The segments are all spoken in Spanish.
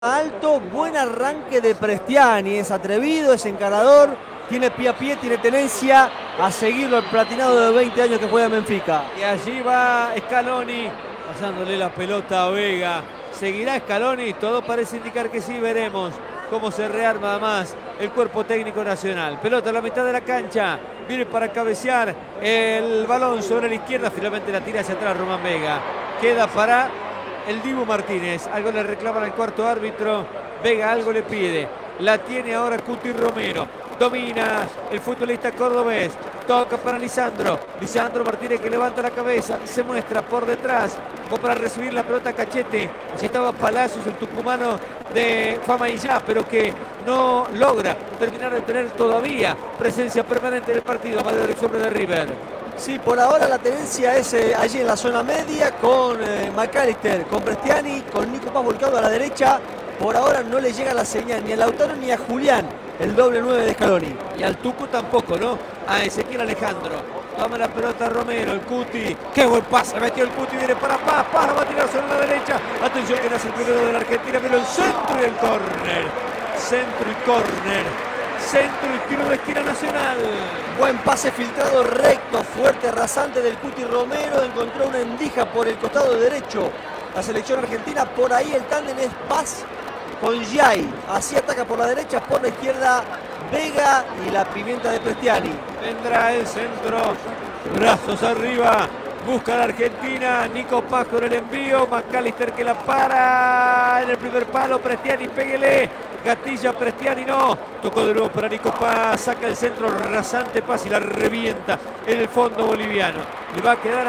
Alto, buen arranque de Prestiani, es atrevido, es encarador, tiene pie a pie, tiene tenencia a seguirlo al platinado de 20 años que juega en Benfica. Y allí va Scaloni, pasándole la pelota a Vega. ¿Seguirá Scaloni? Todo parece indicar que sí, veremos cómo se rearma más el cuerpo técnico nacional. Pelota a la mitad de la cancha, viene para cabecear el balón sobre la izquierda, finalmente la tira hacia atrás Román Vega. Queda para el Dibu Martínez, algo le reclaman al cuarto árbitro, Vega algo le pide, la tiene ahora Cuti Romero, domina el futbolista cordobés, toca para Lisandro Martínez que levanta la cabeza, se muestra por detrás, va para recibir la pelota Cachete, allí estaba Palacios, el tucumano de fama y ya, pero que no logra terminar de tener todavía presencia permanente en el partido, más de dirección de River. Sí, por ahora la tenencia es allí en la zona media con McAllister, con Prestiani, con Nico Paz volcado a la derecha. Por ahora no le llega la señal ni a Lautaro ni a Julián, el doble 9 de Scaloni. Y al Tuco tampoco, ¿no? A Ezequiel Alejandro. Toma la pelota Romero, el Cuti. ¡Qué buen pase! Metió el Cuti, viene para Paz. Paz va a tirar sobre la derecha. Atención que nace el primero de la Argentina, pero el centro y el córner. Centro y córner. Centro y tiro de esquina Nacional. Buen pase filtrado recto, fuerte, rasante del Cuti Romero. Encontró una endija por el costado derecho. La selección argentina, por ahí el tándem es Paz con Giai. Así ataca por la derecha, por la izquierda Vega y la pimienta de Prestiani. Vendrá el centro. Brazos arriba. Busca la Argentina. Nico Paz con el envío. McAllister que la para en el primer palo. Prestiani, péguele. Gatilla, Prestiani no. Tocó de nuevo para Nico Paz. Saca el centro rasante Paz y la revienta en el fondo boliviano. Le va a quedar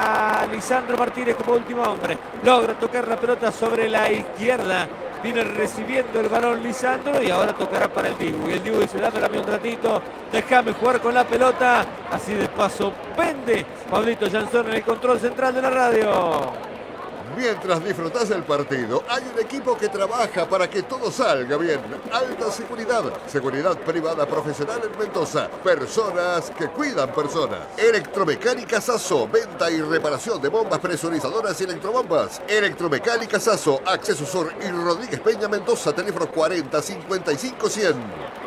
a Lisandro Martínez como último hombre. Logra tocar la pelota sobre la izquierda. Viene recibiendo el balón Lisandro y ahora tocará para el Dibu. Y el Dibu dice, dámela un ratito, déjame jugar con la pelota. Así de paso vende Pablito Janzón en el control central de la radio. Mientras disfrutas del partido, hay un equipo que trabaja para que todo salga bien. Alta seguridad, seguridad privada profesional en Mendoza. Personas que cuidan personas. Electromecánica Sasso, venta y reparación de bombas presurizadoras y electrobombas. Electromecánica Sasso, Acceso Sur y Rodríguez Peña Mendoza, teléfono 40 55 100.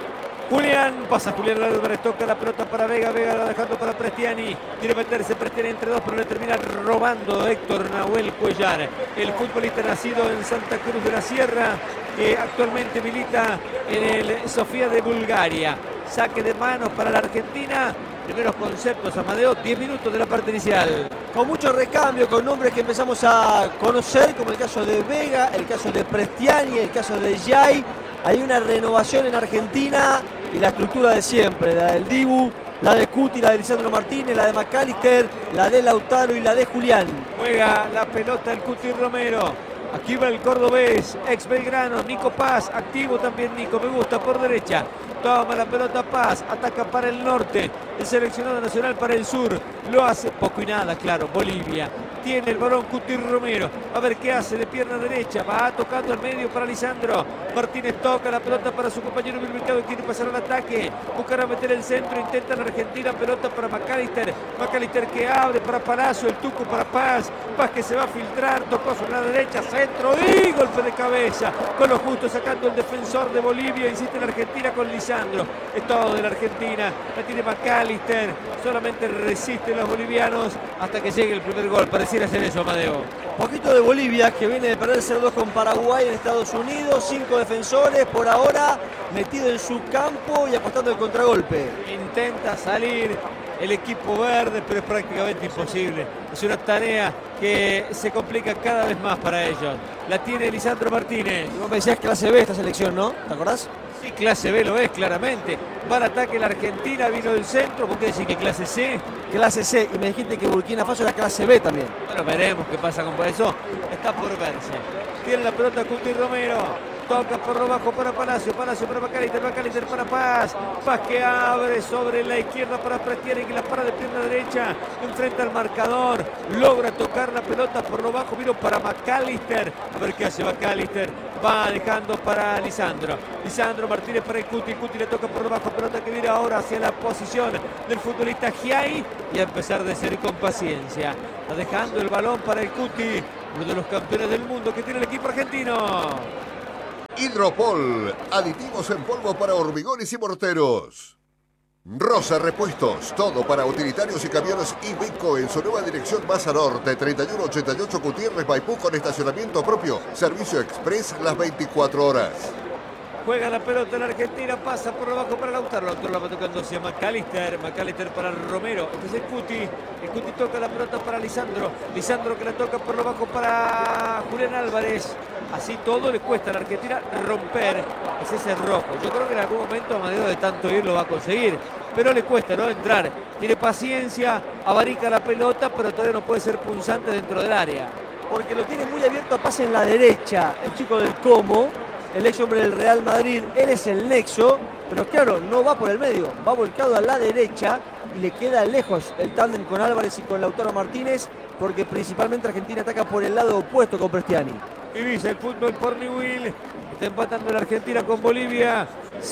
Pasa Julián Álvarez, toca la pelota para Vega, Vega la dejando para Prestiani, quiere meterse Prestiani entre dos, pero le termina robando Héctor Nahuel Cuellar, el futbolista nacido en Santa Cruz de la Sierra, que actualmente milita en el Sofía de Bulgaria. Saque de manos para la Argentina. Primeros conceptos, Amadeo, 10 minutos de la parte inicial. Con mucho recambio, con nombres que empezamos a conocer, como el caso de Vega, el caso de Prestiani, el caso de Giai. Hay una renovación en Argentina y la estructura de siempre, la del Dibu, la de Cuti, la de Lisandro Martínez, la de McAllister, la de Lautaro y la de Julián. Juega la pelota el Cuti Romero. Aquí va el cordobés, ex Belgrano, Nico Paz, activo también Nico, me gusta por derecha. Toma la pelota Paz, ataca para el norte, el seleccionado nacional para el sur. Lo hace poco y nada, claro, Bolivia. Tiene el balón Cuti Romero, a ver qué hace de pierna derecha, va tocando al medio para Lisandro. Martínez toca la pelota para su compañero Mercado, quiere pasar al ataque, buscará meter el centro, intenta la Argentina, pelota para McAllister. McAllister que abre para Palacio, el Tuco para Paz, Paz que se va a filtrar, tocó sobre la derecha, centro y golpe de cabeza, con lo justo sacando el defensor de Bolivia, insiste la Argentina con Lisandro. Es todo de la Argentina, la tiene McAllister, solamente resisten los bolivianos hasta que llegue el primer gol. Pareciera ser eso, Amadeo. Poquito de Bolivia, que viene de perder 0-2 con Paraguay en Estados Unidos. 5 defensores por ahora, metido en su campo y apostando el contragolpe. Intenta salir el equipo verde, pero es prácticamente imposible. Es una tarea que se complica cada vez más para ellos. La tiene Lisandro Martínez. Y vos me decías clase B esta selección, ¿no? ¿Te acordás? Sí, clase B lo es, claramente. Va al ataque la Argentina, vino del centro. ¿Por qué decir que clase C? Clase C. Y me dijiste que Burkina Faso era clase B también. Bueno, veremos qué pasa con eso. Está por verse. Tiene la pelota Cuti Romero. Toca por lo bajo para Palacio, Palacio para McAllister, McAllister para Paz, Paz que abre sobre la izquierda para Prestiani que la para de pierna derecha, enfrenta al marcador, logra tocar la pelota por lo bajo, vino para McAllister, a ver qué hace McAllister, va dejando para Lisandro Martínez para el Cuti, Cuti le toca por lo bajo, pelota que viene ahora hacia la posición del futbolista Giai y a empezar de ser con paciencia, está dejando el balón para el Cuti, uno de los campeones del mundo que tiene el equipo argentino. Hidropol, aditivos en polvo para hormigones y morteros. Rosa Repuestos, todo para utilitarios y camiones Iveco en su nueva dirección Maza Norte, 3188 Gutiérrez, Maipú, con estacionamiento propio. Servicio express las 24 horas. Juega la pelota en Argentina, pasa por abajo para Lautaro. Lautaro la va tocando hacia McAllister. McAllister para Romero. Este es el Cuti. El Cuti toca la pelota para Lisandro. Lisandro que la toca por abajo para Julián Álvarez. Así todo le cuesta a la Argentina romper ese rojo. Yo creo que en algún momento Amadeo de tanto ir lo va a conseguir. Pero le cuesta, ¿no? Entrar. Tiene paciencia, abarica la pelota, pero todavía no puede ser punzante dentro del área. Porque lo tiene muy abierto a pase en la derecha. El chico del Como, el ex hombre del Real Madrid, él es el nexo, pero claro, no va por el medio, va volcado a la derecha y le queda lejos el tándem con Álvarez y con Lautaro Martínez, porque principalmente Argentina ataca por el lado opuesto con Prestiani. Y dice el fútbol por Newell. Está empatando la Argentina con Bolivia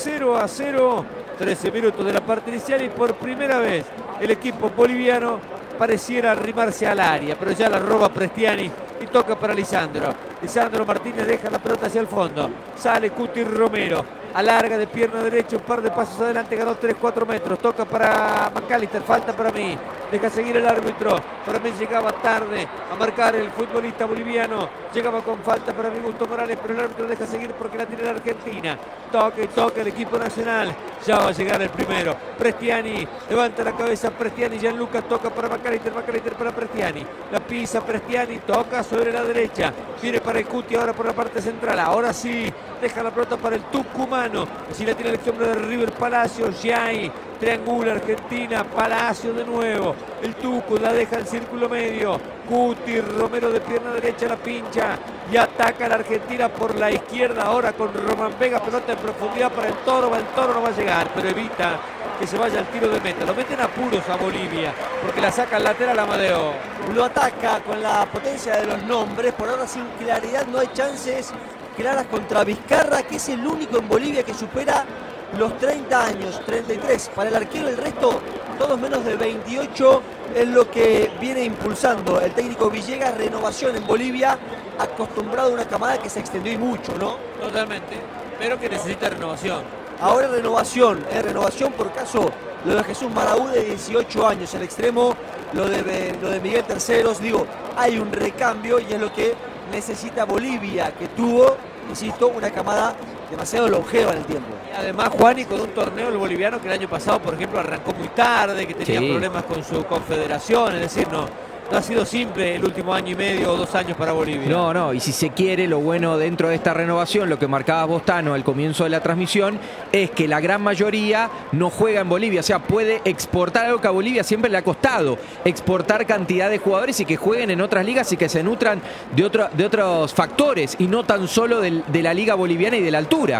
0-0. 13 minutos de la parte inicial y por primera vez el equipo boliviano pareciera arrimarse al área, pero ya la roba Prestiani y toca para Lisandro. Lisandro Martínez deja la pelota hacia el fondo. Sale Cuti Romero. Alarga de pierna derecha, un par de pasos adelante, ganó 3-4 metros. Toca para McAllister, falta para mí. Deja seguir el árbitro. Para mí llegaba tarde a marcar el futbolista boliviano. Llegaba con falta para mi gusto Morales, pero el árbitro deja seguir porque la tiene la Argentina. Toca y toca el equipo nacional. Ya va a llegar el primero. Prestiani, levanta la cabeza Prestiani. Gianluca toca para McAllister, McAllister para Prestiani. La pisa Prestiani, toca sobre la derecha. Viene para el Cuti ahora por la parte central. Ahora sí, deja la pelota para el tucumano. Así la tiene el hombre de River Palacios. Yay, triangula Argentina. Palacio de nuevo. El Tucu la deja en círculo medio. Cuti Romero de pierna derecha la pincha. Y ataca a la Argentina por la izquierda. Ahora con Román Vega. Pelota en profundidad para el Toro. El Toro no va a llegar, pero evita que se vaya al tiro de meta. Lo meten apuros a Bolivia porque la saca al lateral Amadeo. Lo ataca con la potencia de los nombres. Por ahora sin claridad, no hay chances claras contra Vizcarra, que es el único en Bolivia que supera los 30 años, 33 para el arquero. El resto, todos menos de 28, es lo que viene impulsando el técnico Villegas. Renovación en Bolivia, acostumbrado a una camada que se extendió y mucho, ¿no? Totalmente, pero que necesita renovación. Ahora renovación por caso lo de Jesús Maraú de 18 años, el extremo, lo de Miguel Terceros. Digo, hay un recambio y es lo que necesita Bolivia, que tuvo, insisto, una camada demasiado longeva en el tiempo. Y además, Juani, con un torneo el boliviano que el año pasado, por ejemplo, arrancó muy tarde, que tenía problemas con su confederación, es decir, no ha sido simple el último año y medio o 2 años para Bolivia. No, y si se quiere, lo bueno dentro de esta renovación, lo que marcaba Bostano al comienzo de la transmisión, es que la gran mayoría no juega en Bolivia, o sea, puede exportar algo que a Bolivia siempre le ha costado, exportar cantidad de jugadores y que jueguen en otras ligas y que se nutran de otros factores y no tan solo de la liga boliviana y de la altura.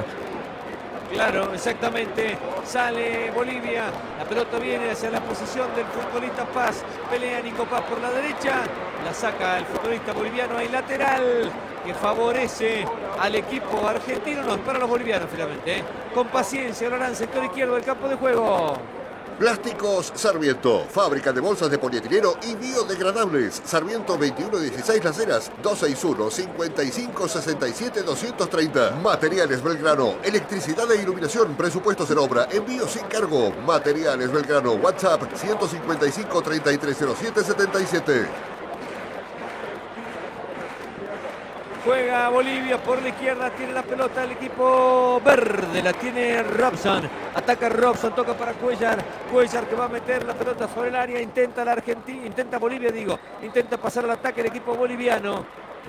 Claro, exactamente. Sale Bolivia. La pelota viene hacia la posición del futbolista Paz. Pelea Nico Paz por la derecha. La saca el futbolista boliviano. Hay lateral que favorece al equipo argentino. No, para los bolivianos finalmente. Con paciencia lo harán sector izquierdo del campo de juego. Plásticos Sarmiento, fábrica de bolsas de polietileno y biodegradables. Sarmiento 2116 Las Heras, 261-5567-230. Materiales Belgrano, electricidad e iluminación, presupuestos en obra, envío sin cargo. Materiales Belgrano, WhatsApp 155-3307-77. Juega Bolivia por la izquierda, tiene la pelota el equipo verde, la tiene Robson, ataca Robson, toca para Cuellar que va a meter la pelota sobre el área, intenta la Argentina, intenta Bolivia, intenta pasar al ataque el equipo boliviano,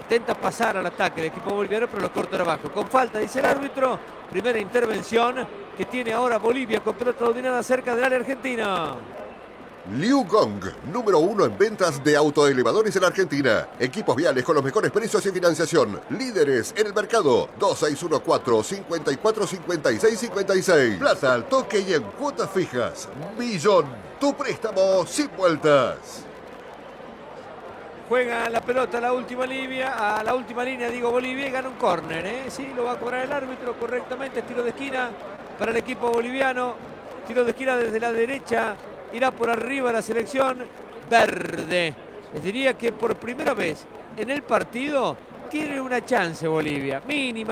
pero lo corta abajo, con falta, dice el árbitro. Primera intervención que tiene ahora Bolivia con pelota dominada cerca del área argentina. Liu Gong, número 1 en ventas de autoelevadores en Argentina. Equipos viales con los mejores precios y financiación. Líderes en el mercado. 2614-545656. Plata al toque y en cuotas fijas. Millón. Tu préstamo sin vueltas. Juega la pelota a la última línea, Bolivia, y gana un córner, Sí, lo va a cobrar el árbitro correctamente. Tiro de esquina para el equipo boliviano. Tiro de esquina desde la derecha. Irá por arriba la selección verde. Les diría que por primera vez en el partido tiene una chance Bolivia, mínima,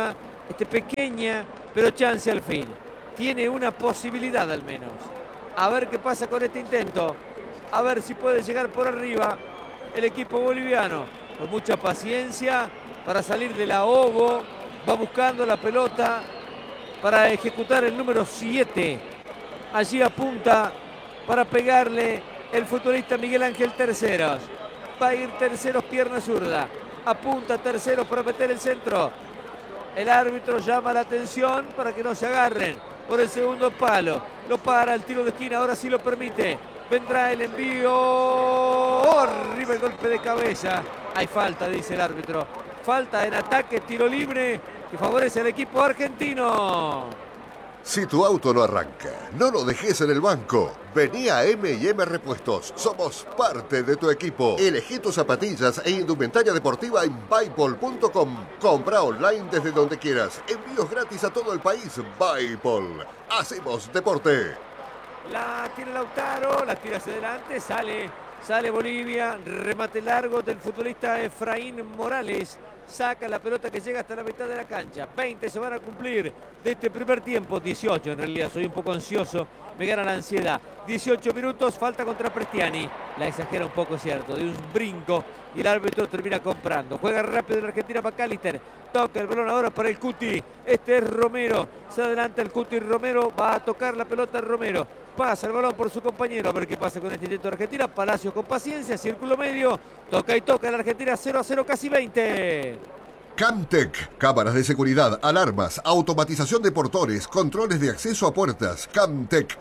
pequeña, pero chance al fin. Tiene una posibilidad al menos. A ver qué pasa con este intento. A ver si puede llegar por arriba el equipo boliviano. Con mucha paciencia para salir del ahogo. Va buscando la pelota para ejecutar el número 7. Allí apunta para pegarle el futbolista Miguel Ángel Terceros. Va a ir Terceros, pierna zurda. Apunta Terceros para meter el centro. El árbitro llama la atención para que no se agarren por el segundo palo. Lo para el tiro de esquina, ahora sí lo permite. Vendrá el envío. Arriba el golpe de cabeza. Hay falta, dice el árbitro. Falta en ataque, tiro libre que favorece al equipo argentino. Si tu auto no arranca, no lo dejes en el banco. Vení a M&M Repuestos. Somos parte de tu equipo. Elegí tus zapatillas e indumentaria deportiva en Buypol.com. Compra online desde donde quieras. Envíos gratis a todo el país. Buypol. Hacemos deporte. La tiene Lautaro, la tira hacia adelante, sale Bolivia, remate largo del futbolista Efraín Morales. Saca la pelota que llega hasta la mitad de la cancha. 20 se van a cumplir de este primer tiempo. 18 en realidad, soy un poco ansioso. Me gana la ansiedad. 18 minutos, falta contra Prestiani. La exagera un poco, cierto, de un brinco. Y el árbitro termina comprando. Juega rápido en Argentina McAllister. Toca el balón ahora para el Cuti. Este es Romero. Se adelanta el Cuti Romero. Va a tocar la pelota Romero. Pasa el balón por su compañero. A ver qué pasa con este intento de Argentina. Palacio con paciencia. Círculo medio. Toca y toca en la Argentina. 0-0, casi 20. Camtec, cámaras de seguridad, alarmas, automatización de portones, controles de acceso a puertas. Camtec,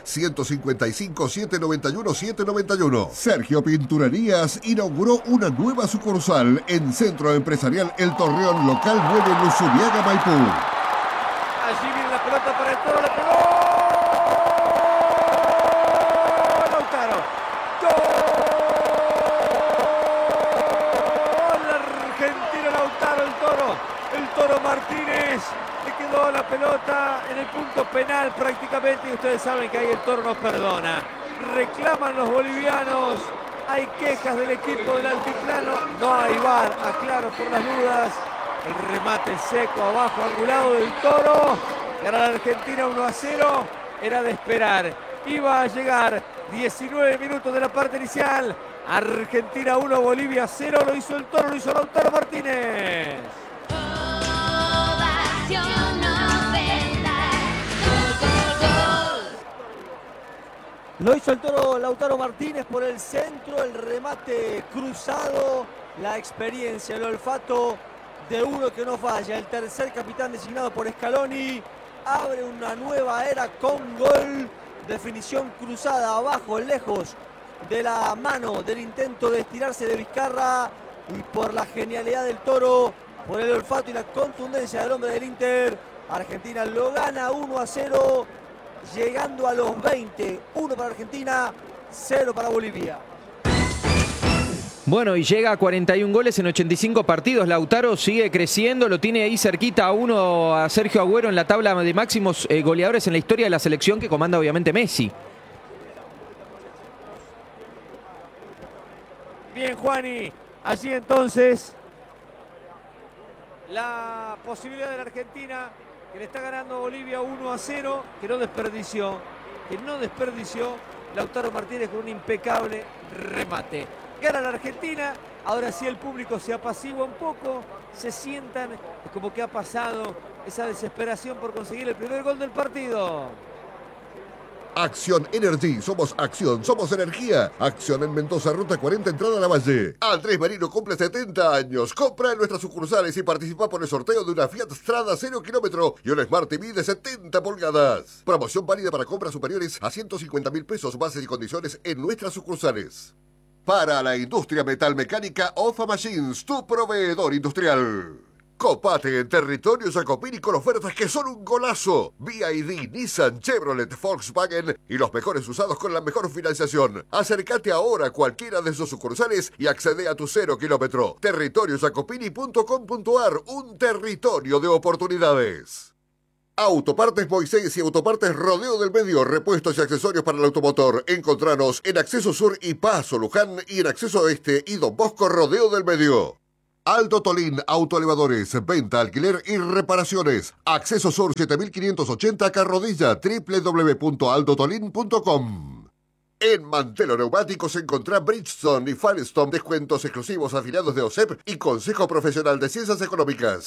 155-791-791. Sergio Pinturerías inauguró una nueva sucursal en Centro Empresarial El Torreón, local 9 en Usubiaga, Maipú. Allí viene la pelota para el Toro, la pegó. Lautaro. ¡Gol! Argentino Lautaro, el Toro Martínez. Le quedó la pelota en el punto penal prácticamente y ustedes saben que ahí el Toro no perdona. Reclaman los bolivianos. Hay quejas del equipo del altiplano. No hay VAR, aclaro por las dudas. El remate seco abajo, angulado del Toro. Gana la Argentina 1-0. Era de esperar. Iba a llegar 19 minutos de la parte inicial. Argentina 1, Bolivia 0. Lo hizo el Toro, lo hizo Lautaro Martínez. Lo hizo el Toro Lautaro Martínez por el centro, el remate cruzado, la experiencia, el olfato de uno que no falla. El tercer capitán designado por Scaloni abre una nueva era con gol. Definición cruzada, abajo, lejos de la mano del intento de estirarse de Vizcarra. Y por la genialidad del Toro, por el olfato y la contundencia del hombre del Inter, Argentina lo gana 1-0, llegando a los 20. 1 para Argentina, 0 para Bolivia. Bueno, y llega a 41 goles en 85 partidos. Lautaro sigue creciendo, lo tiene ahí cerquita a Sergio Agüero en la tabla de máximos goleadores en la historia de la selección que comanda obviamente Messi. Bien, Juani. Allí entonces la posibilidad de la Argentina que le está ganando Bolivia 1-0, que no desperdició Lautaro Martínez con un impecable remate. Gana la Argentina, ahora sí el público se apacigua un poco, se sientan, es como que ha pasado esa desesperación por conseguir el primer gol del partido. Acción Energy, somos acción, somos energía. Acción en Mendoza, ruta 40, entrada a la Valle. Andrés Merino cumple 70 años. Compra en nuestras sucursales y participa por el sorteo de una Fiat Strada 0 kilómetro y una Smart TV de 70 pulgadas. Promoción válida para compras superiores a 150.000 pesos, bases y condiciones en nuestras sucursales. Para la industria metalmecánica, OFA Machines, tu proveedor industrial. Copate en territorio Jacopini con ofertas que son un golazo. BYD, Nissan, Chevrolet, Volkswagen y los mejores usados con la mejor financiación. Acércate ahora a cualquiera de sus sucursales y accede a tu 0 kilómetro. Territoriojacopini.com.ar, un territorio de oportunidades. Autopartes Moisés y Autopartes Rodeo del Medio, repuestos y accesorios para el automotor. Encontranos en Acceso Sur y Paso Luján y en Acceso Este y Don Bosco Rodeo del Medio. Aldo Tolín, autoelevadores, venta, alquiler y reparaciones. Acceso Sur 7580 Carrodilla, www.aldotolin.com. En Mantelo Neumáticos encontrá Bridgestone y Firestone, descuentos exclusivos afiliados de OSEP y Consejo Profesional de Ciencias Económicas.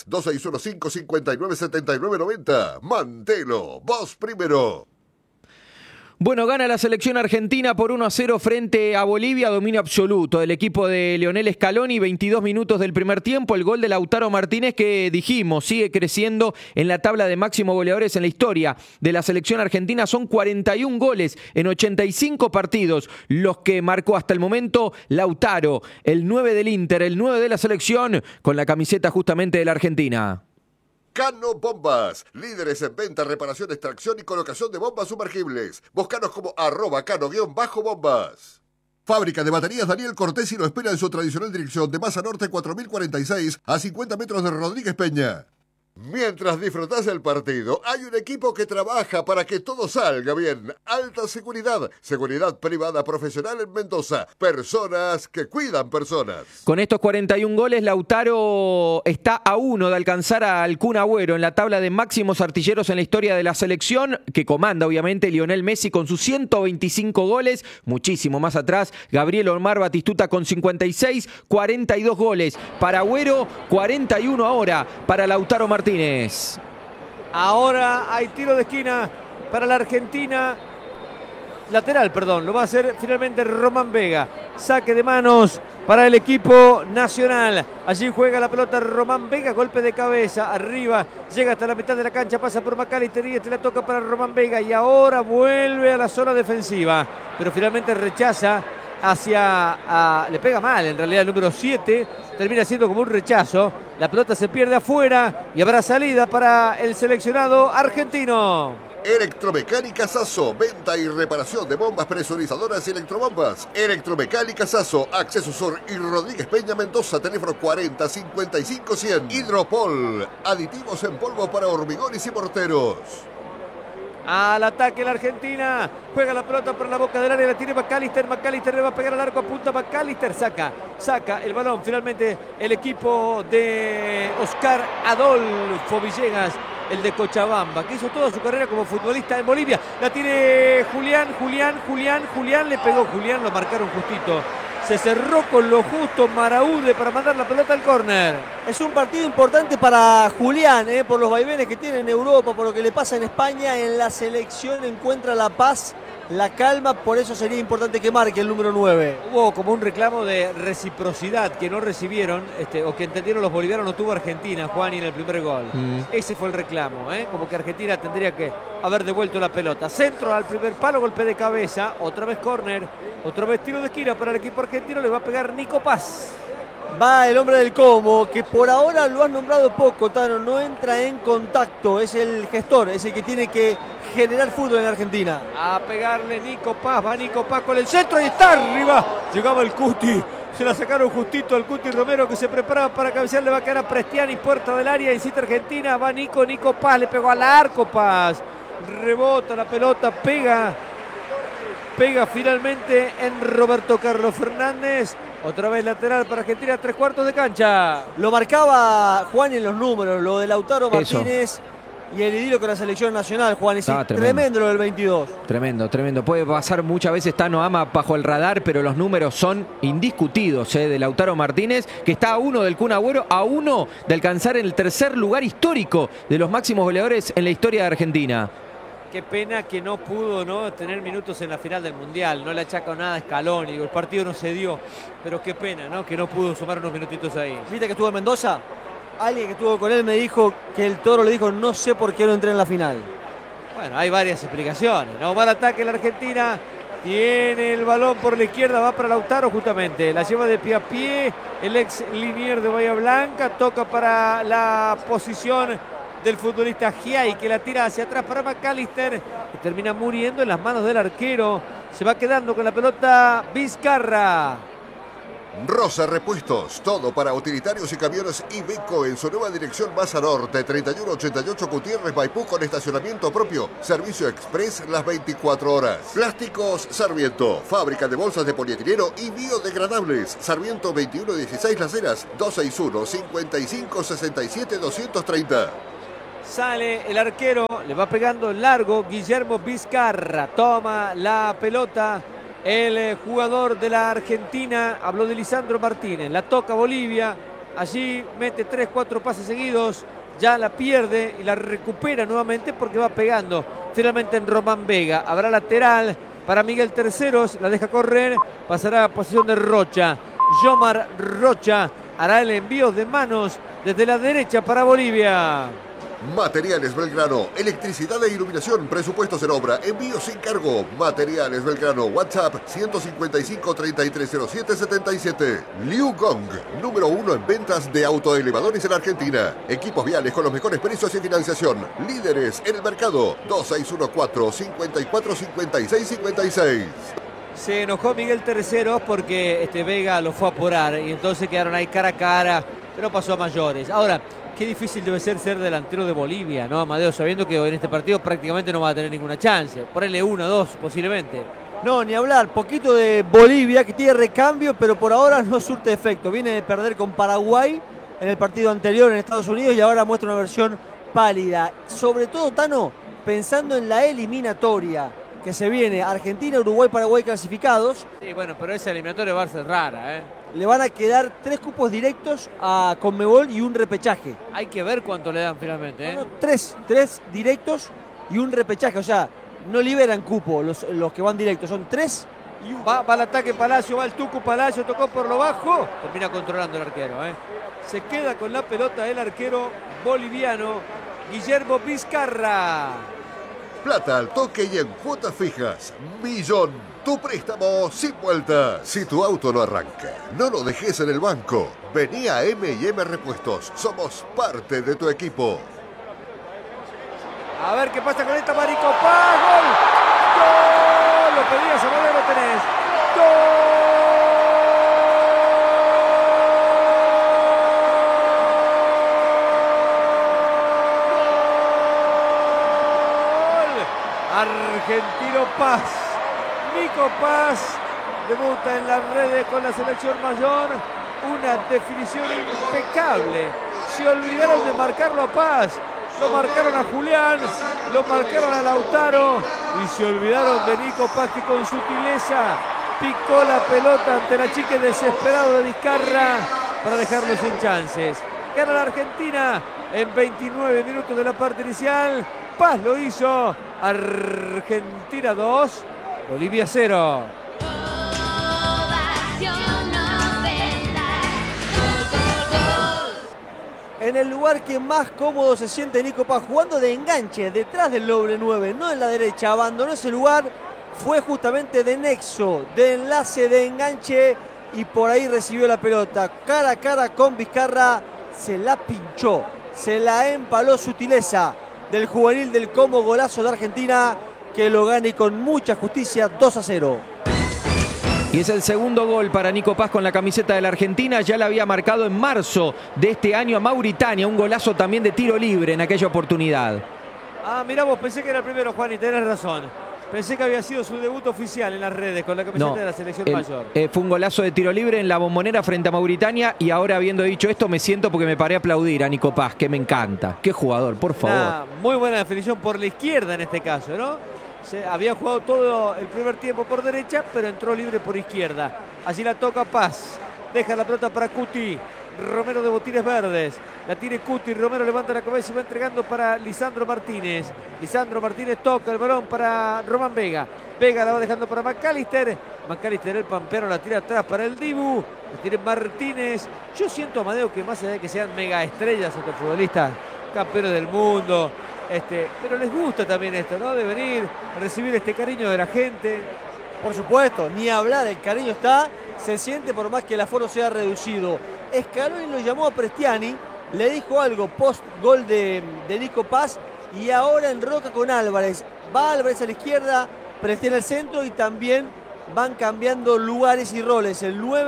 2615-597990. Mantelo, vos primero. Bueno, gana la selección argentina por 1-0 frente a Bolivia, dominio absoluto del equipo de Lionel Scaloni, 22 minutos del primer tiempo, el gol de Lautaro Martínez que dijimos, sigue creciendo en la tabla de máximos goleadores en la historia de la selección argentina, son 41 goles en 85 partidos, los que marcó hasta el momento Lautaro, el 9 del Inter, el 9 de la selección, con la camiseta justamente de la Argentina. Cano Bombas, líderes en venta, reparación, extracción y colocación de bombas sumergibles. Búscanos como @cano_bombas. Fábrica de baterías Daniel Cortesi lo espera en su tradicional dirección de Masa Norte 4046 a 50 metros de Rodríguez Peña. Mientras disfrutás el partido, hay un equipo que trabaja para que todo salga bien. Alta seguridad, seguridad privada profesional en Mendoza. Personas que cuidan personas. Con estos 41 goles, Lautaro está a 1 de alcanzar al Kun Agüero en la tabla de máximos artilleros en la historia de la selección, que comanda obviamente Lionel Messi con sus 125 goles, muchísimo más atrás, Gabriel Omar Batistuta con 56, 42 goles para Agüero, 41 ahora para Lautaro Martínez. Ahora hay tiro de esquina para la Argentina. Lateral, perdón. Lo va a hacer finalmente Román Vega. Saque de manos para el equipo nacional. Allí juega la pelota Román Vega. Golpe de cabeza. Arriba. Llega hasta la mitad de la cancha. Pasa por McAllister y la toca para Román Vega. Y ahora vuelve a la zona defensiva. Pero finalmente rechaza le pega mal en realidad el número 7, termina siendo como un rechazo, la pelota se pierde afuera y habrá salida para el seleccionado argentino. Electromecánica Sasso, venta y reparación de bombas presurizadoras y electrobombas. Electromecánica Sasso, Acceso Sur y Rodríguez Peña Mendoza, teléfono 40 55 100. Hidropol, aditivos en polvo para hormigones y morteros. Al ataque la Argentina, juega la pelota por la boca del área, la tiene McAllister, McAllister le va a pegar al arco, apunta McAllister, saca el balón, finalmente el equipo de Oscar Adolfo Villegas, el de Cochabamba, que hizo toda su carrera como futbolista en Bolivia, la tiene Julián, le pegó Julián, lo marcaron justito. Se cerró con lo justo Maraude para mandar la pelota al córner. Es un partido importante para Julián, por los vaivenes que tiene en Europa, por lo que le pasa en España. En la selección encuentra la paz, la calma, por eso sería importante que marque el número 9. Hubo como un reclamo de reciprocidad que no recibieron, o que entendieron los bolivianos, no tuvo Argentina, Juani, en el primer gol. Ese fue el reclamo, como que Argentina tendría que haber devuelto la pelota. Centro al primer palo, golpe de cabeza, otra vez córner, otra vez tiro de esquina para el equipo argentino, le va a pegar Nico Paz. Va el hombre del combo, que por ahora lo has nombrado poco, Tano, no entra en contacto, es el gestor, es el que tiene que generar fútbol en Argentina. A pegarle Nico Paz, va Nico Paz con el centro y está arriba, llegaba el Cuti, se la sacaron justito al Cuti Romero que se preparaba para cabecear, le va a quedar a Prestiani, puerta del área, incita Argentina, va Nico Paz, le pegó al arco Paz, rebota la pelota, pega finalmente en Roberto Carlos Fernández. Otra vez lateral para Argentina, 3/4 de cancha. Lo marcaba Juan en los números, lo de Lautaro Martínez y el idilio con la selección nacional, Juan. Es tremendo lo del 22. Tremendo. Puede pasar muchas veces Tano Ama bajo el radar, pero los números son indiscutidos de Lautaro Martínez, que está a 1 del Kun Agüero, a 1 de alcanzar el tercer lugar histórico de los máximos goleadores en la historia de Argentina. Qué pena que no pudo tener minutos en la final del Mundial. No le achaca nada a Scaloni. El partido no se dio. Pero qué pena, que no pudo sumar unos minutitos ahí. ¿Viste que estuvo en Mendoza? Alguien que estuvo con él me dijo que el Toro le dijo no sé por qué no entré en la final. Bueno, hay varias explicaciones. Va al ataque la Argentina. Tiene el balón por la izquierda. Va para Lautaro justamente. La lleva de pie a pie. El ex linier de Bahía Blanca. Toca para la posición del futbolista Giai, que la tira hacia atrás para McAllister, que termina muriendo en las manos del arquero. Se va quedando con la pelota Vizcarra. Rosa Repuestos, todo para utilitarios y camiones Iveco en su nueva dirección Maza Norte, 3188 Gutiérrez Maipú con estacionamiento propio, servicio express las 24 horas. Plásticos Sarmiento, fábrica de bolsas de polietileno y biodegradables. Sarmiento 2116 Las Heras, 261-5567-230. Sale el arquero, le va pegando largo Guillermo Vizcarra, toma la pelota. El jugador de la Argentina, habló de Lisandro Martínez, la toca Bolivia, allí mete 3-4 pases seguidos, ya la pierde y la recupera nuevamente porque va pegando finalmente en Román Vega. Habrá lateral para Miguel Terceros, la deja correr, pasará a posición de Rocha. Yomar Rocha hará el envío de manos desde la derecha para Bolivia. Materiales Belgrano, electricidad e iluminación, presupuestos en obra, envío sin cargo. Materiales Belgrano, WhatsApp 155-3307-77. Liu Gong, número 1 en ventas de autoelevadores en Argentina. Equipos viales con los mejores precios y financiación. Líderes en el mercado. 2614-545656. Se enojó Miguel Terceros porque Vega lo fue a apurar y entonces quedaron ahí cara a cara, pero pasó a mayores. Ahora, qué difícil debe ser delantero de Bolivia, ¿no, Amadeo? Sabiendo que en este partido prácticamente no va a tener ninguna chance. Ponerle 1 o 2 posiblemente. No, ni hablar. Poquito de Bolivia que tiene recambio, pero por ahora no surte efecto. Viene de perder con Paraguay en el partido anterior en Estados Unidos y ahora muestra una versión pálida. Sobre todo, Tano, pensando en la eliminatoria que se viene. Argentina, Uruguay, Paraguay clasificados. Sí, bueno, pero esa eliminatoria va a ser rara, ¿eh? Le van a quedar 3 cupos directos a Conmebol y un repechaje. Hay que ver cuánto le dan finalmente, ¿eh? No, 3 directos y un repechaje. O sea, no liberan cupo los que van directos. Son 3 y 1. Va al ataque Palacio, va el Tucu Palacio, tocó por lo bajo. Termina controlando el arquero, ¿eh? Se queda con la pelota el arquero boliviano Guillermo Vizcarra. Plata al toque y en cuotas fijas. Millón. Tu préstamo sin vuelta. Si tu auto no arranca, no lo dejes en el banco. Vení a M&M Repuestos. Somos parte de tu equipo. A ver qué pasa con esta Marico Paz. ¡Gol! ¡Gol! Lo pedías, Amadeo, lo tenés. ¡Gol! Argentino Paz. Nico Paz debuta en las redes con la selección mayor. Una definición impecable. Se olvidaron de marcarlo a Paz. Lo marcaron a Julián, lo marcaron a Lautaro y se olvidaron de Nico Paz, que con sutileza picó la pelota ante la chica desesperado de Vizcarra para dejarlo sin chances. Gana la Argentina en 29 minutos de la parte inicial. Paz lo hizo. Argentina 2. Bolivia 0. En el lugar que más cómodo se siente Nico Paz, jugando de enganche, detrás del doble 9, no en la derecha, abandonó ese lugar, fue justamente de nexo, de enlace, de enganche, y por ahí recibió la pelota. Cara a cara con Vizcarra, se la pinchó, se la empaló. Sutileza del juvenil del Como, golazo de Argentina, que lo gane con mucha justicia, 2-0. Y es el segundo gol para Nico Paz con la camiseta de la Argentina. Ya la había marcado en marzo de este año a Mauritania. Un golazo también de tiro libre en aquella oportunidad. Ah, mirá vos, pensé que era el primero, Juan, y tenés razón. Pensé que había sido su debut oficial en las redes con la camiseta de la selección mayor. Fue un golazo de tiro libre en la Bombonera frente a Mauritania. Y ahora, habiendo dicho esto, me siento porque me paré a aplaudir a Nico Paz, que me encanta. Qué jugador, por favor. Muy buena definición por la izquierda en este caso, ¿no? Había jugado todo el primer tiempo por derecha, pero entró libre por izquierda. Allí la toca Paz. Deja la pelota para Cuti. Romero de botines verdes. La tiene Cuti. Romero levanta la cabeza y va entregando para Lisandro Martínez. Lisandro Martínez toca el balón para Román Vega. Vega la va dejando para McAllister. McAllister, el pampero, la tira atrás para el Dibu. La tiene Martínez. Yo siento, Amadeo, que más allá de que sean mega estrellas estos futbolistas, campeones del mundo, pero les gusta también esto, ¿no? De venir, recibir este cariño de la gente. Por supuesto, ni hablar, el cariño está, se siente por más que el aforo sea reducido. Scaloni lo llamó a Prestiani, le dijo algo post gol de Nico Paz, y ahora enroca con Álvarez. Va Álvarez a la izquierda, Prestiani al centro, y también van cambiando lugares y roles. El 9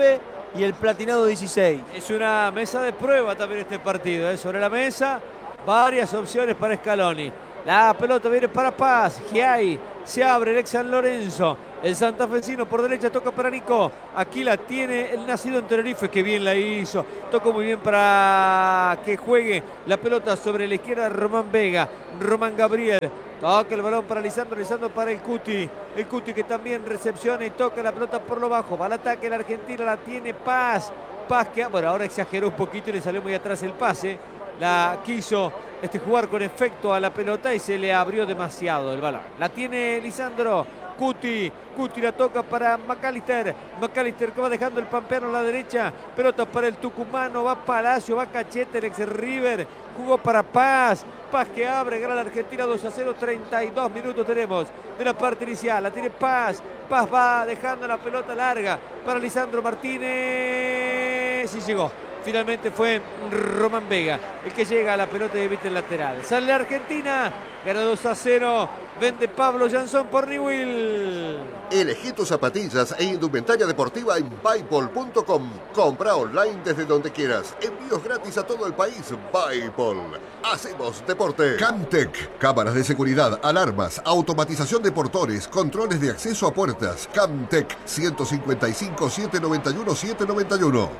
y el platinado 16. Es una mesa de prueba también este partido. Sobre la mesa, varias opciones para Scaloni. La pelota viene para Paz. Giai se abre el ex San Lorenzo. El santafesino por derecha toca para Nico. Aquí la tiene el nacido en Tenerife, que bien la hizo. Tocó muy bien para que juegue la pelota sobre la izquierda Román Vega. Román Gabriel. Toca el balón para Lisandro. Lisandro para el Cuti. El Cuti que también recepciona y toca la pelota por lo bajo. Va al ataque la Argentina. La tiene Paz. Paz que, bueno, ahora exageró un poquito y le salió muy atrás el pase. La quiso jugar con efecto a la pelota y se le abrió demasiado el balón. La tiene Lisandro. Cuti la toca para McAllister. McAllister que va dejando el pampeano a la derecha. Pelota para el tucumano. Va Palacio, va Cachete, el ex River. Jugó para Paz. Paz que abre, gana la Argentina 2-0. 32 minutos tenemos de la parte inicial. La tiene Paz. Paz va dejando la pelota larga para Lisandro Martínez. Y llegó. Finalmente fue Román Vega el que llega a la pelota y evita el lateral. Sale la Argentina, gana 2-0. Vende Pablo Jansson por Newell. Elegí tus zapatillas e indumentaria deportiva en Buypol.com. Compra online desde donde quieras. Envíos gratis a todo el país. Buypol. Hacemos deporte. Camtec. Cámaras de seguridad, alarmas, automatización de portones, controles de acceso a puertas. Camtec 155 791 791.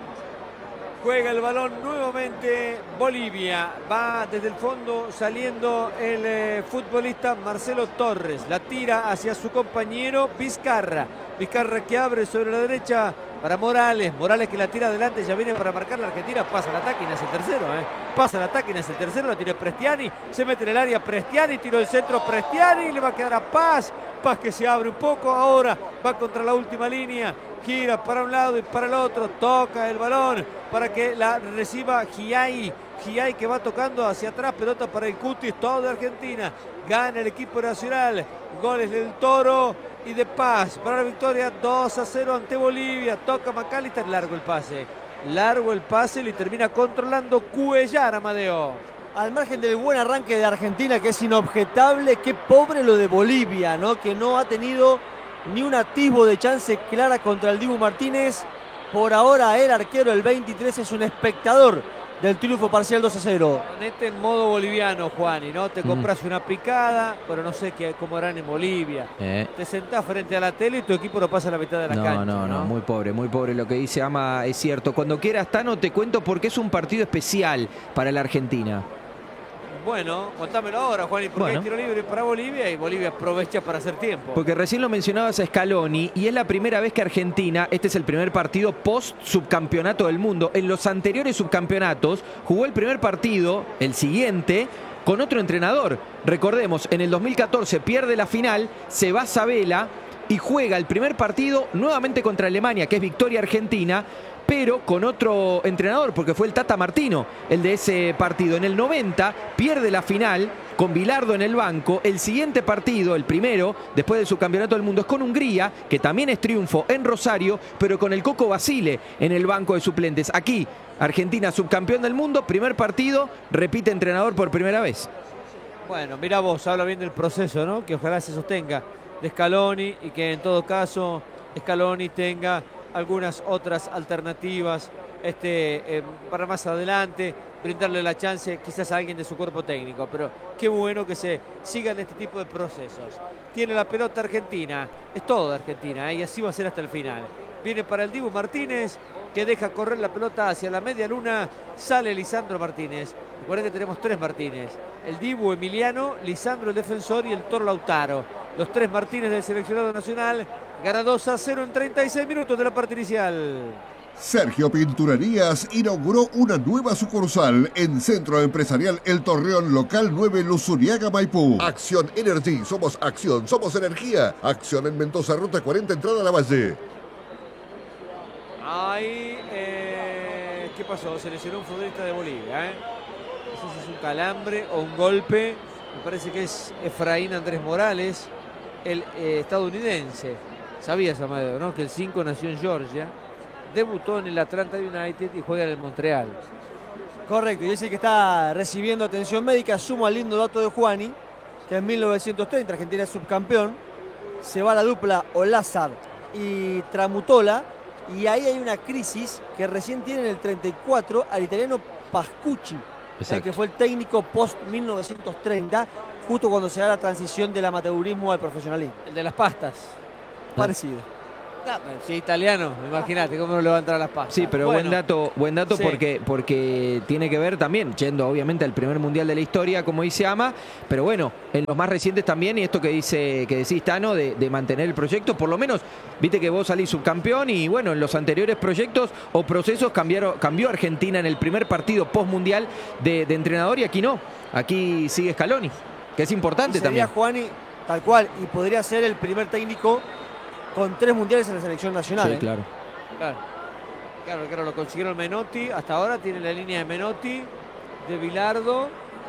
Juega el balón nuevamente Bolivia. Va desde el fondo saliendo el futbolista Marcelo Torres. La tira hacia su compañero Vizcarra. Vizcarra que abre sobre la derecha para Morales. Morales que la tira adelante. Ya viene para marcar la Argentina. Pasa el ataque y nace el tercero. Pasa el ataque y nace el tercero. La tira Prestiani. Se mete en el área Prestiani. Tiró el centro Prestiani. Le va a quedar a Paz. Paz que se abre un poco. Ahora va contra la última línea. Gira para un lado y para el otro. Toca el balón para que la reciba Giai. Giai que va tocando hacia atrás. Pelota para el Cutis. Todo de Argentina. Gana el equipo nacional. Goles del Toro y de Paz. Para la victoria 2-0 ante Bolivia. Toca McAllister. Largo el pase. Largo el pase. Y termina controlando Cuellar, Amadeo. Al margen del buen arranque de Argentina, que es inobjetable, qué pobre lo de Bolivia, ¿no? Que no ha tenido ni un atisbo de chance clara contra el Dibu Martínez. Por ahora el arquero, el 23, es un espectador del triunfo parcial 2-0. Ponete en modo boliviano, Juani, ¿no? Te compras una picada, pero no sé cómo harán en Bolivia. Te sentás frente a la tele y tu equipo no pasa la mitad de la cancha. No, muy pobre lo que dice Ama es cierto. Cuando quieras, Tano, te cuento porque es un partido especial para la Argentina. Bueno, contámelo ahora, Juan, porque hay tiro libre para Bolivia y Bolivia aprovecha para hacer tiempo. Porque recién lo mencionabas a Scaloni y es la primera vez que Argentina, este es el primer partido post-subcampeonato del mundo. En los anteriores subcampeonatos jugó el primer partido, el siguiente, con otro entrenador. Recordemos, en el 2014 pierde la final, se va Sabela y juega el primer partido nuevamente contra Alemania, que es victoria argentina, pero con otro entrenador, porque fue el Tata Martino el de ese partido. En el 90 pierde la final con Bilardo en el banco. El siguiente partido, el primero, después del subcampeonato del mundo, es con Hungría, que también es triunfo en Rosario, pero con el Coco Basile en el banco de suplentes. Aquí, Argentina subcampeón del mundo, primer partido, repite entrenador por primera vez. Bueno, mira vos, habla bien del proceso, ¿no? Que ojalá se sostenga de Scaloni y que en todo caso Scaloni tenga algunas otras alternativas para más adelante, brindarle la chance quizás a alguien de su cuerpo técnico, pero qué bueno que se sigan este tipo de procesos. Tiene la pelota Argentina, es todo de Argentina, y así va a ser hasta el final. Viene para el Dibu Martínez, que deja correr la pelota hacia la media luna, sale Lisandro Martínez. Recuerden que tenemos tres Martínez, el Dibu Emiliano, Lisandro el defensor y el Toro Lautaro. Los tres Martínez del seleccionado nacional. Gana 2-0 en 36 minutos de la parte inicial. Sergio Pinturerías inauguró una nueva sucursal en Centro Empresarial El Torreón, local 9, Luzuriaga, Maipú. Acción Energy, somos acción, somos energía. Acción en Mendoza, ruta 40, entrada a la Valle. Ahí, ¿qué pasó? Se lesionó un futbolista de Bolivia, No sé si es un calambre o un golpe. Me parece que es Efraín Andrés Morales, el estadounidense. Sabías, Amadeo, ¿no? Que el 5 nació en Georgia, debutó en el Atlanta United y juega en el Montreal. Correcto, y es el que está recibiendo atención médica. Sumo al lindo dato de Juani, que en 1930 Argentina es subcampeón. Se va la dupla Olazar y Tramutola, Y ahí hay una crisis que recién tiene en el 34 al italiano Pascucci, que fue el técnico post-1930, justo cuando se da la transición del amateurismo al profesionalismo. El de las pastas. Parecido. Si es italiano, imagínate cómo no le va a entrar a las pastas. Sí, pero bueno, buen dato sí. porque tiene que ver también, yendo obviamente al primer mundial de la historia, como dice Ama, pero bueno, en los más recientes también, y esto que decís, Tano, de mantener el proyecto, por lo menos, viste que vos salís subcampeón y bueno, en los anteriores proyectos o procesos cambió Argentina en el primer partido post-mundial de entrenador y aquí no, aquí sigue Scaloni, que es importante también. Juani, tal cual, y podría ser el primer técnico con 3 mundiales en la selección nacional. Sí, claro. Claro, lo consiguieron Menotti. Hasta ahora tiene la línea de Menotti, de Bilardo.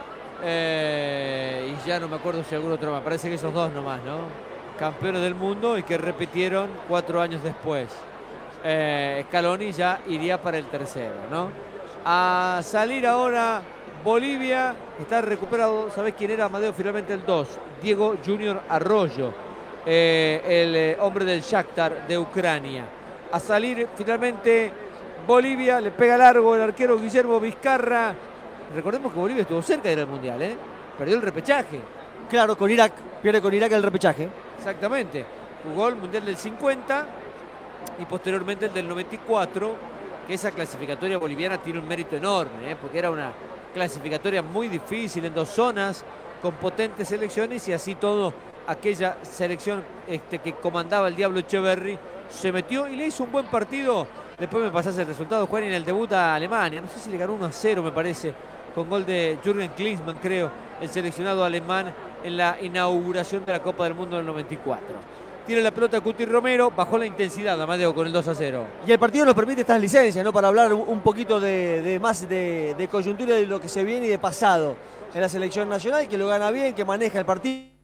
Y ya no me acuerdo si algún otro más. Parece que esos dos nomás, ¿no? Campeones del mundo y que repitieron 4 años después. Scaloni ya iría para el tercero, ¿no? A salir ahora Bolivia. Está recuperado. ¿Sabés quién era Amadeo? Finalmente el 2. Diego Junior Arroyo. El hombre del Shakhtar de Ucrania. A salir finalmente Bolivia, le pega largo el arquero Guillermo Vizcarra. Recordemos que Bolivia estuvo cerca de ir al Mundial, perdió el repechaje. Claro, con Irak, pierde con Irak el repechaje. Exactamente, jugó el Mundial del 50 y posteriormente el del 94, que esa clasificatoria boliviana tiene un mérito enorme, porque era una clasificatoria muy difícil en 2 zonas, con potentes selecciones y así todo. Aquella selección que comandaba el Diablo Echeverri se metió y le hizo un buen partido. Después me pasás el resultado, Juan, en el debut a Alemania. No sé si le ganó 1-0, me parece, con gol de Jürgen Klinsmann, creo, el seleccionado alemán en la inauguración de la Copa del Mundo del 94. Tiene la pelota Cuti Romero, bajó la intensidad, Amadeo, con el 2-0. Y el partido nos permite estas licencias, ¿no? Para hablar un poquito más de coyuntura de lo que se viene y de pasado en la selección nacional, que lo gana bien, que maneja el partido.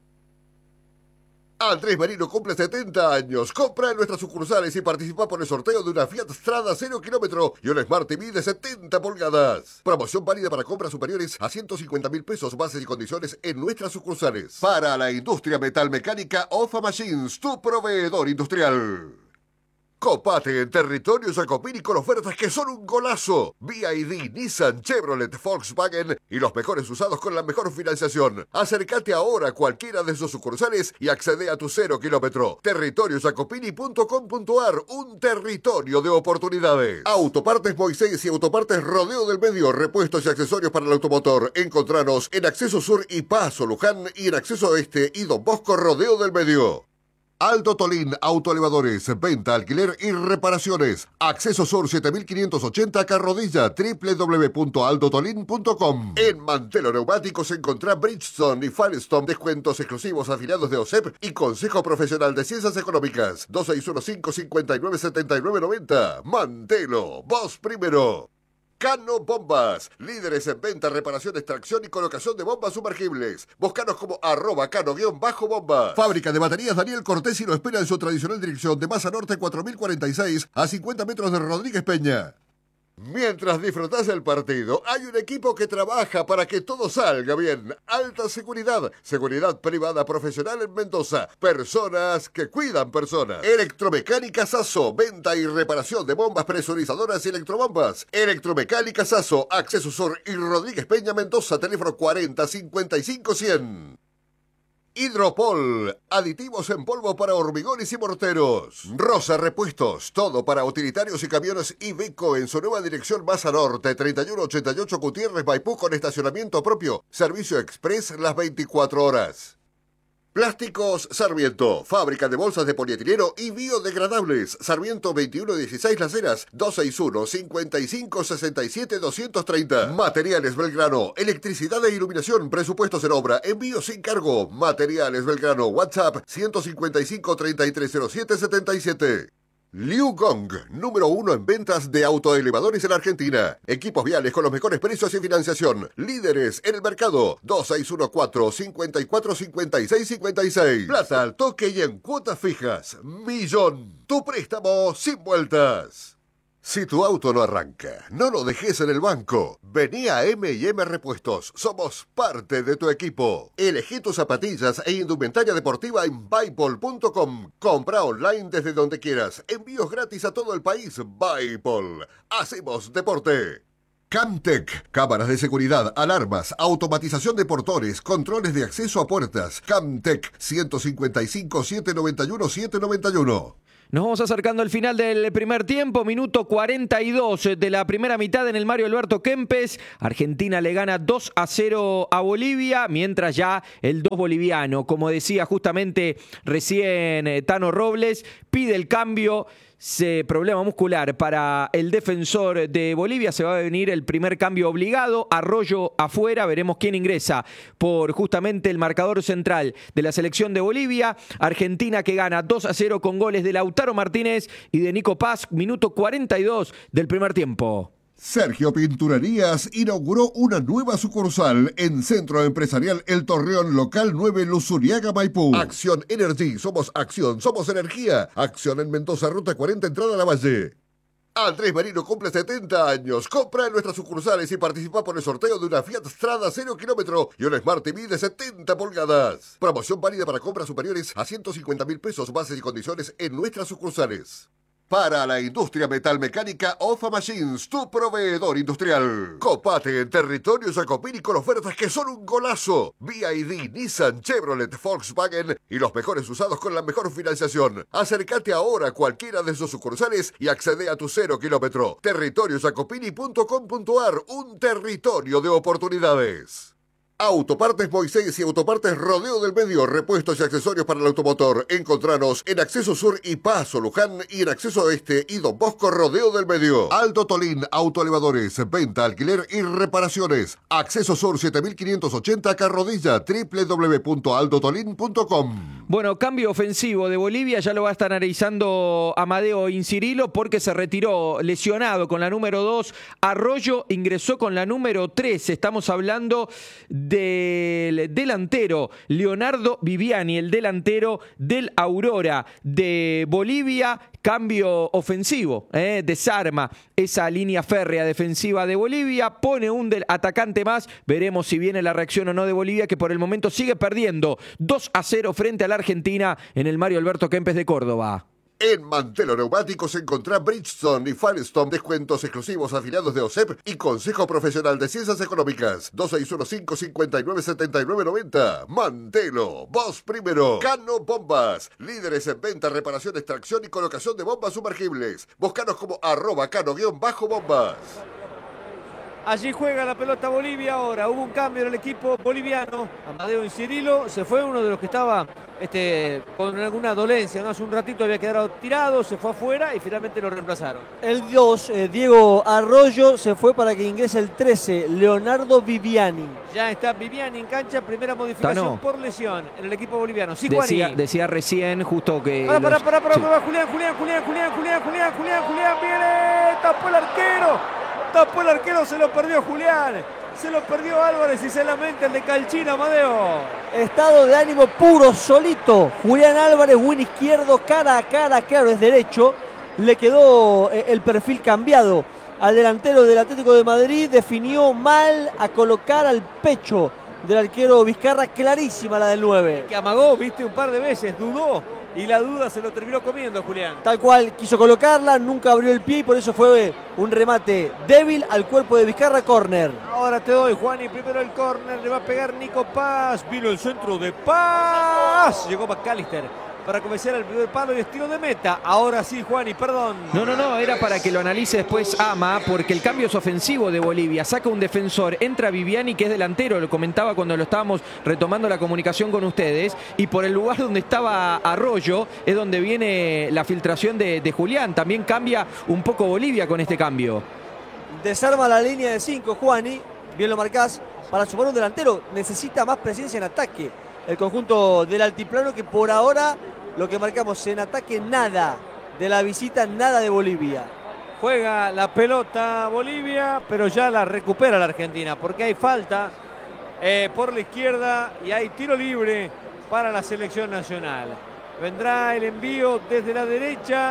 Andrés Merino cumple 70 años. Compra en nuestras sucursales y participa por el sorteo de una Fiat Strada 0 kilómetro y un Smart TV de 70 pulgadas. Promoción válida para compras superiores a 150.000 pesos. Bases y condiciones en nuestras sucursales. Para la industria metalmecánica, OFA Machines, tu proveedor industrial. Copate en territorio Jacopini con ofertas que son un golazo. BYD, Nissan, Chevrolet, Volkswagen y los mejores usados con la mejor financiación. Acércate ahora a cualquiera de sus sucursales y accede a tu 0 kilómetro. Territoriojacopini.com.ar, un territorio de oportunidades. Autopartes Moisés y Autopartes Rodeo del Medio, repuestos y accesorios para el automotor. Encontranos en Acceso Sur y Paso Luján y en Acceso Oeste y Don Bosco Rodeo del Medio. Alto Tolín, autoelevadores, venta, alquiler y reparaciones. Acceso Sur 7580 Carrodilla, www.aldotolin.com. En Mantelo Neumáticos encontrá Bridgestone y Firestone, descuentos exclusivos afiliados de OSEP y Consejo Profesional de Ciencias Económicas. 2615-597990. Mantelo, vos primero. Cano Bombas, líderes en venta, reparación, extracción y colocación de bombas sumergibles. Búscanos como @cano_bombas. Fábrica de baterías Daniel Cortés y lo espera en su tradicional dirección de Maza Norte 4046 a 50 metros de Rodríguez Peña. Mientras disfrutás el partido, hay un equipo que trabaja para que todo salga bien. Alta seguridad, seguridad privada profesional en Mendoza. Personas que cuidan personas. Electromecánica Sasso, venta y reparación de bombas presurizadoras y electrobombas. Electromecánica Sasso, Acceso Sur y Rodríguez Peña, Mendoza, teléfono 40 55 100. Hidropol, aditivos en polvo para hormigones y morteros. Rosa Repuestos, todo para utilitarios y camiones Iveco en su nueva dirección Maza Norte, 3188 Gutiérrez Maipú con estacionamiento propio. Servicio express las 24 horas. Plásticos Sarmiento, fábrica de bolsas de polietileno y biodegradables. Sarmiento 2116 Las Heras, 261-5567-230. Materiales Belgrano, electricidad e iluminación, presupuestos en obra, envío sin cargo. Materiales Belgrano, WhatsApp 155-3307-77. Liu Gong, número 1 en ventas de autoelevadores en Argentina. Equipos viales con los mejores precios y financiación. Líderes en el mercado. 2614-545656. Plata al toque y en cuotas fijas. Millón. Tu préstamo sin vueltas. Si tu auto no arranca, no lo dejes en el banco. Vení a M&M Repuestos. Somos parte de tu equipo. Elegí tus zapatillas e indumentaria deportiva en Buypol.com. Compra online desde donde quieras. Envíos gratis a todo el país. Buypol. Hacemos deporte. Camtech, cámaras de seguridad, alarmas, automatización de portones, controles de acceso a puertas. Camtech, 155-791-791. Nos vamos acercando al final del primer tiempo, minuto 42 de la primera mitad en el Mario Alberto Kempes. Argentina le gana 2-0 a Bolivia, mientras ya el 2 boliviano, como decía justamente recién Tano Robles, pide el cambio. Problema muscular para el defensor de Bolivia, se va a venir el primer cambio obligado, Arroyo afuera, veremos quién ingresa por justamente el marcador central de la selección de Bolivia. Argentina que gana 2-0 con goles de Lautaro Martínez y de Nico Paz, minuto 42 del primer tiempo. Sergio Pinturerías inauguró una nueva sucursal en Centro Empresarial El Torreón, local 9, Luzuriaga, Maipú. Acción Energy, somos acción, somos energía. Acción en Mendoza, ruta 40, entrada a la Valle. Andrés Merino cumple 70 años. Compra en nuestras sucursales y participa por el sorteo de una Fiat Strada 0 kilómetro y una Smart TV de 70 pulgadas. Promoción válida para compras superiores a 150.000 pesos, bases y condiciones en nuestras sucursales. Para la industria metalmecánica, OFA Machines, tu proveedor industrial. Copate en territorio Jacopini con ofertas que son un golazo. BYD, Nissan, Chevrolet, Volkswagen y los mejores usados con la mejor financiación. Acércate ahora a cualquiera de sus sucursales y accede a tu 0 kilómetro. Territoriojacopini.com.ar, un territorio de oportunidades. Autopartes Moisés y Autopartes Rodeo del Medio, repuestos y accesorios para el automotor. Encontranos en Acceso Sur y Paso Luján y en Acceso Este y Don Bosco Rodeo del Medio. Aldo Tolín, autoelevadores, venta, alquiler y reparaciones. Acceso Sur 7580 Carrodilla, www.aldotolin.com. Bueno, cambio ofensivo de Bolivia, ya lo va a estar analizando Amadeo Incirilo porque se retiró lesionado con la número 2. Arroyo ingresó con la número 3. Estamos hablando del delantero Leonardo Viviani, el delantero del Aurora de Bolivia. Cambio ofensivo, desarma esa línea férrea defensiva de Bolivia, pone un atacante más, veremos si viene la reacción o no de Bolivia, que por el momento sigue perdiendo 2-0 frente a la Argentina en el Mario Alberto Kempes de Córdoba. En Mantelo Neumáticos encontrá Bridgestone y Firestone, descuentos exclusivos afiliados de OSEP y Consejo Profesional de Ciencias Económicas. 2615-597990. Mantelo, vos primero. Cano Bombas, líderes en venta, reparación, extracción y colocación de bombas sumergibles. Búscanos como @cano_bombas. Allí juega la pelota Bolivia ahora. Hubo un cambio en el equipo boliviano. Amadeo Incirilo se fue, uno de los que estaba con alguna dolencia, ¿no? Hace un ratito había quedado tirado, se fue afuera y finalmente lo reemplazaron. El 2, Diego Arroyo, se fue para que ingrese el 13, Leonardo Viviani. Ya está Viviani en cancha, primera modificación por lesión en el equipo boliviano. Sí, decía recién justo que... Para, Julián, viene, tapó el arquero, se lo perdió Julián. Se lo perdió Álvarez y se lamenta el de Calchín, Amadeo. Estado de ánimo puro, solito. Julián Álvarez, win izquierdo, cara a cara, claro, es derecho. Le quedó el perfil cambiado al delantero del Atlético de Madrid. Definió mal a colocar al pecho del arquero Vizcarra, clarísima la del 9. Que amagó, viste, un par de veces, dudó. Y la duda se lo terminó comiendo, Julián. Tal cual, quiso colocarla, nunca abrió el pie y por eso fue un remate débil al cuerpo de Vizcarra, córner. Ahora te doy, Juani, primero el córner, le va a pegar Nico Paz. Vino el centro de Paz. Llegó McAllister para comenzar el primer palo y estilo de meta. Ahora sí, Juani, perdón. No, era para que lo analice después Ama, porque el cambio es ofensivo de Bolivia. Saca un defensor, entra Viviani, que es delantero, lo comentaba cuando lo estábamos retomando la comunicación con ustedes, y por el lugar donde estaba Arroyo es donde viene la filtración de Julián. También cambia un poco Bolivia con este cambio. Desarma la línea de 5, Juani, bien lo marcás, para sumar un delantero. Necesita más presencia en ataque el conjunto del altiplano, que por ahora lo que marcamos en ataque, nada de la visita, nada de Bolivia. Juega la pelota Bolivia, pero ya la recupera la Argentina, porque hay falta por la izquierda y hay tiro libre para la selección nacional. Vendrá el envío desde la derecha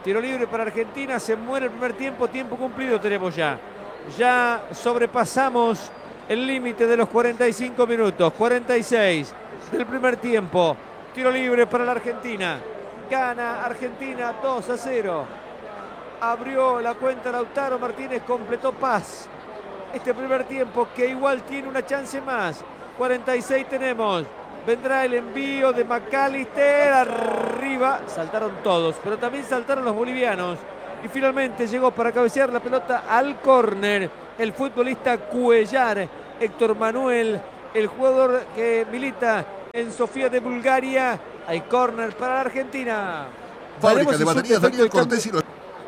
Tiro libre para Argentina, se muere el primer tiempo, tiempo cumplido tenemos ya. Ya sobrepasamos el límite de los 45 minutos, 46 del primer tiempo. Tiro libre para la Argentina. Gana Argentina 2-0. Abrió la cuenta Lautaro Martínez, completó Paz. Este primer tiempo que igual tiene una chance más. 46 tenemos. Vendrá el envío de McAllister. Arriba. Saltaron todos, pero también saltaron los bolivianos. Y finalmente llegó para cabecear la pelota al córner el futbolista Cuellar, Héctor Manuel, el jugador que milita en Sofía de Bulgaria. Hay córner para la Argentina. Fábrica de baterías Daniel Cortés y los...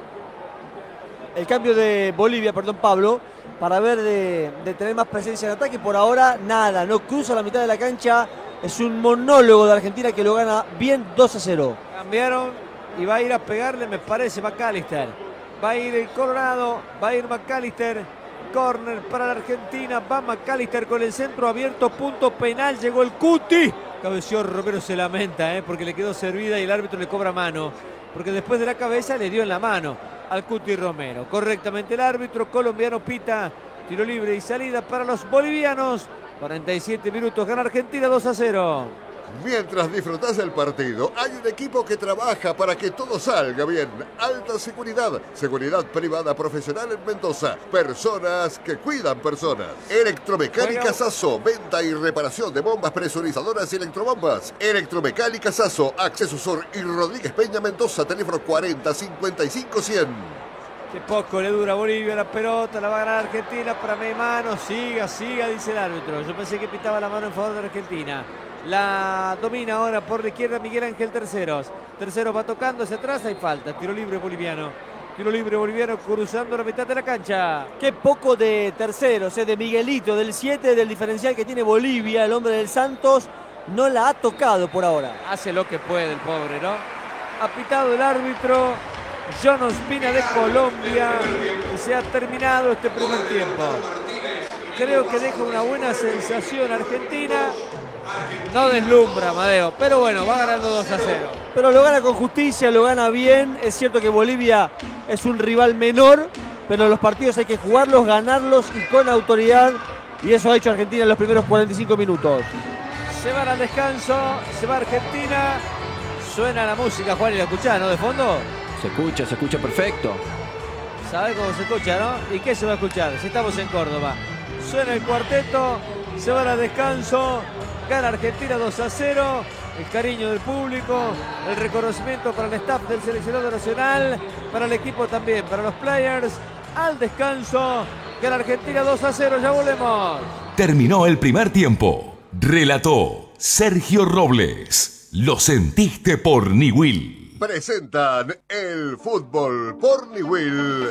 El cambio de Bolivia, perdón, Pablo, para ver de tener más presencia en ataque. Por ahora, nada, no cruza la mitad de la cancha. Es un monólogo de Argentina que lo gana bien 2-0. Cambiaron y va a ir a pegarle, me parece, McAllister. Va a ir el Colorado, va a ir McAllister. Corner para la Argentina, va McAllister con el centro abierto, punto penal, llegó el Cuti. Cabeció Romero, se lamenta, porque le quedó servida y el árbitro le cobra mano. Porque después de la cabeza le dio en la mano al Cuti Romero. Correctamente el árbitro colombiano pita. Tiro libre y salida para los bolivianos. 47 minutos, gana Argentina 2-0. Mientras disfrutás del partido, hay un equipo que trabaja para que todo salga bien. Alta seguridad, seguridad privada profesional en Mendoza. Personas que cuidan personas. Electromecánica Sasso, venta y reparación de bombas presurizadoras y electrobombas. Electromecánica Sasso, Acceso Sur y Rodríguez Peña, Mendoza, teléfono 40 55 100. Qué poco le dura a Bolivia la pelota, la va a ganar Argentina para mi mano. Siga, dice el árbitro. Yo pensé que pitaba la mano en favor de Argentina. La domina ahora por la izquierda Miguel Ángel Terceros. Terceros va tocando hacia atrás, hay falta. Tiro libre boliviano. Tiro libre boliviano cruzando la mitad de la cancha. Qué poco de Terceros, de Miguelito, del 7, del diferencial que tiene Bolivia, el hombre del Santos. No la ha tocado por ahora. Hace lo que puede el pobre, ¿no? Ha pitado el árbitro John Ospina de Colombia. Y se ha terminado este primer tiempo. Creo que deja una buena sensación Argentina. No deslumbra, Amadeo, pero bueno, va ganando 2-0. Pero lo gana con justicia, lo gana bien. Es cierto que Bolivia es un rival menor, pero los partidos hay que jugarlos, ganarlos y con autoridad. Y eso ha hecho Argentina en los primeros 45 minutos. Se van al descanso, se va Argentina. Suena la música, Juan, y la escuchás, ¿no? De fondo. Se escucha perfecto. ¿Sabés cómo se escucha, no? ¿Y qué se va a escuchar? Si estamos en Córdoba. Suena el cuarteto, se van al descanso. Gana Argentina 2-0, el cariño del público, el reconocimiento para el staff del seleccionado nacional, para el equipo también, para los players. Al descanso, gana Argentina 2-0, ya volvemos. Terminó el primer tiempo. Relató Sergio Robles. Lo sentiste por Niwil. Presentan el fútbol por Niwil.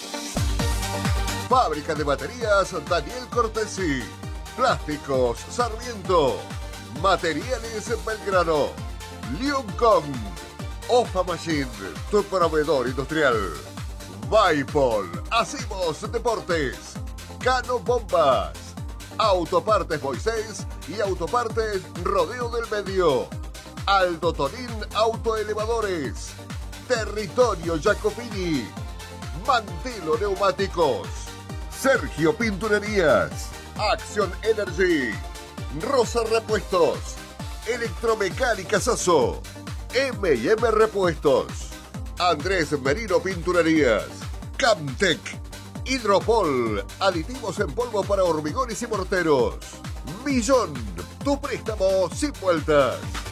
Fábrica de baterías Daniel Cortesi. Plásticos Sarmiento. Materiales Belgrano. Liuncom. Ofa Machine, tu proveedor industrial. Vaipol. Hacemos deportes. Cano Bombas. Autopartes Moisés y Autopartes Rodeo del Medio. Aldo Tonín Autoelevadores. Territorio Jacopini. Mantelo Neumáticos. Sergio Pinturerías. Acción Energy. Rosa Repuestos. Electromecánica Sasso. M&M Repuestos. Andrés Merino Pinturerías. Camtec. Hidropol. Aditivos en polvo para hormigones y morteros. Millón. Tu préstamo sin vueltas.